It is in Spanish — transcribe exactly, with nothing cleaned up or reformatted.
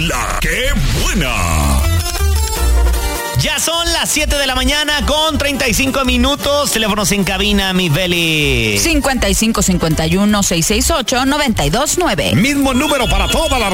La ¡Qué buena! Ya son las siete de la mañana con treinta y cinco minutos. Teléfonos en cabina, mi Beli. cincuenta y cinco cincuenta y uno seiscientos sesenta y ocho noventa y dos nueve. Mismo número para toda la